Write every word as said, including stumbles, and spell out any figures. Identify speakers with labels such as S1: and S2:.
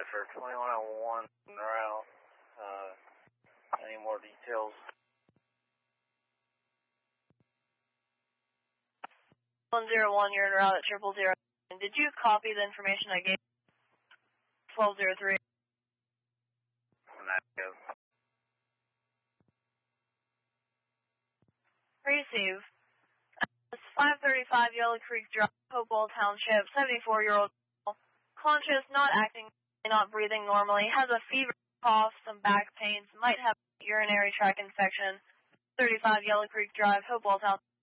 S1: for twenty-one oh one route. Uh, any more details?
S2: one zero one, you're en route at triple zero. And did you copy the information I gave? twelve oh three.
S1: Negative.
S2: Receive. It's five thirty-five Yellow Creek Drive, Hopewell Township, seventy-four-year-old, conscious, not acting, not breathing normally, has a fever, cough, some back pains, might have urinary tract infection. thirty-five Yellow Creek Drive, Hopewell Township.